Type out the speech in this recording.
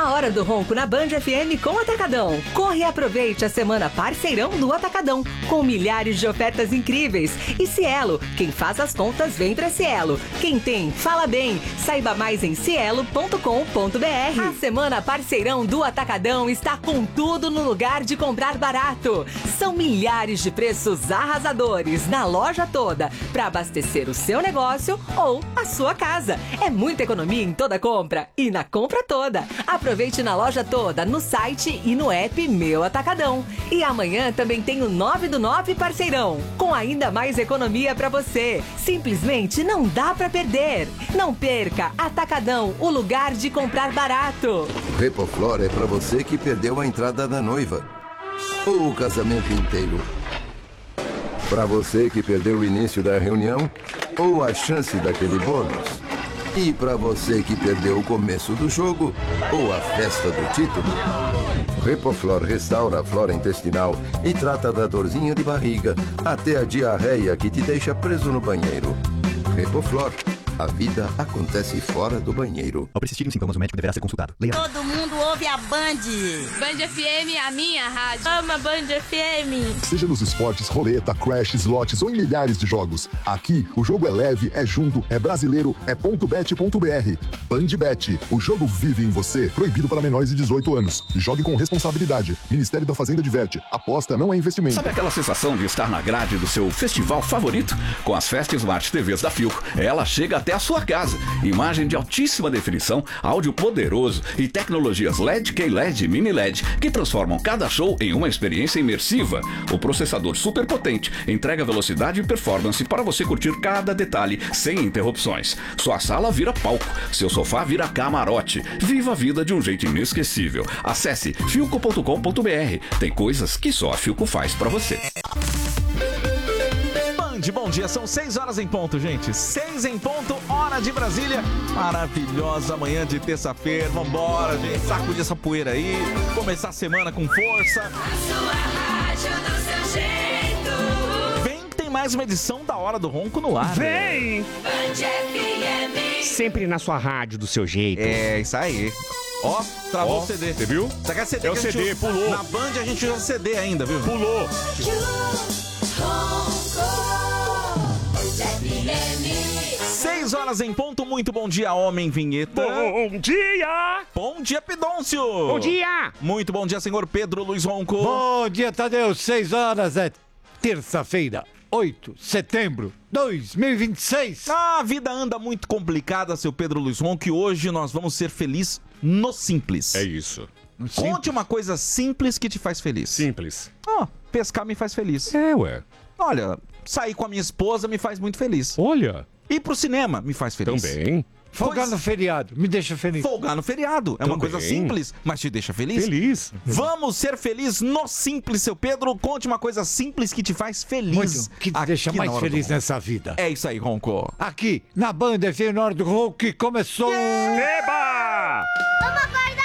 A Hora do Ronco na Band FM com Atacadão. Corre e aproveite a semana Parceirão do Atacadão, com milhares de ofertas incríveis. E Cielo, quem faz as contas vem pra Cielo. Quem tem, fala bem. Saiba mais em cielo.com.br. A semana Parceirão do Atacadão está com tudo no lugar de comprar barato. São milhares de preços arrasadores na loja toda, para abastecer o seu negócio ou a sua casa. É muita economia em toda compra e na compra toda. Aproveite na loja toda, no site e no app Meu Atacadão. E amanhã também tem o 9 do 9 Parceirão, com ainda mais economia para você. Simplesmente não dá para perder. Não perca, Atacadão, o lugar de comprar barato. Repoflor é para você que perdeu a entrada da noiva ou o casamento inteiro. Para você que perdeu o início da reunião ou a chance daquele bônus. E para você que perdeu o começo do jogo ou a festa do título. Repoflor restaura a flora intestinal e trata da dorzinha de barriga até a diarreia que te deixa preso no banheiro. Repoflor. A vida acontece fora do banheiro. Ao persistirem os sintomas, o médico deverá ser consultado. Leia. Todo mundo ouve a Band. Band FM, a minha rádio. Ama Band FM. Seja nos esportes, roleta, crash, slots ou em milhares de jogos. Aqui, o jogo é leve, é junto, é brasileiro, é .bet.br. BandBet. O jogo vive em você. Proibido para menores de 18 anos. Jogue com responsabilidade. Ministério da Fazenda diverte. Aposta não é investimento. Sabe aquela sensação de estar na grade do seu festival favorito? Com as Fest Smart TVs da Philco, ela chega até a sua casa. Imagem de altíssima definição, áudio poderoso e tecnologias LED, QLED e Mini LED que transformam cada show em uma experiência imersiva. O processador super potente entrega velocidade e performance para você curtir cada detalhe sem interrupções. Sua sala vira palco, seu sofá vira camarote. Viva a vida de um jeito inesquecível. Acesse philco.com.br. Tem coisas que só a Philco faz para você. Bom dia, são 6 horas em ponto, gente. 6 em ponto, hora de Brasília. Maravilhosa manhã de terça-feira. Vambora, gente. Sacudir essa poeira aí. Começar a semana com força. A sua rádio do seu jeito. Vem que tem mais uma edição da Hora do Ronco no ar. Vem! Band FM. Sempre na sua rádio do seu jeito. É, isso aí. Ó, travou o CD. Você viu? Você quer CD? É o CD, pulou. Na Band a gente usa CD ainda, viu? Pulou. 6 horas em ponto, muito bom dia, homem vinheta. Bom dia! Bom dia, Pidôncio! Bom dia! Muito bom dia, senhor Pedro Luiz Ronco. Bom dia, Tadeu. 6 horas é terça-feira, 8 de setembro de 2026. A vida anda muito complicada, seu Pedro Luiz Ronco, e hoje nós vamos ser felizes no simples. É isso. Conte uma coisa simples que te faz feliz. Simples. Pescar me faz feliz. É, ué. Olha, sair com a minha esposa me faz muito feliz. Olha. Ir pro cinema me faz feliz. Também. Folgar no feriado, me deixa feliz. Folgar no feriado. É uma coisa simples, mas te deixa feliz. Feliz. Vamos ser felizes no simples, seu Pedro. Conte uma coisa simples que te faz feliz. Muito, que te deixa mais feliz nessa vida. É isso aí, Ronco. Aqui, na Band FM, na Hora do Ronco, que começou... Eba! Vamos acordar!